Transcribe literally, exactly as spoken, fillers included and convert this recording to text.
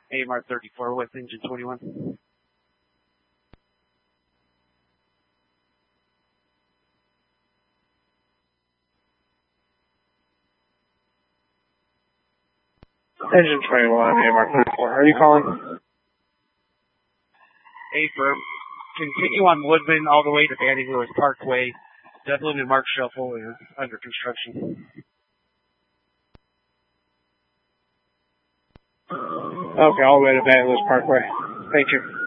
A M R thirty-four with engine twenty-one. Engine twenty-one, A M R thirty-four. Are you calling? A-firm. Continue on Woodman all the way to Banning Lewis Parkway. Devlin and Mark Shuffle is under construction. Okay, all the way to Banning Lewis Parkway. Thank you.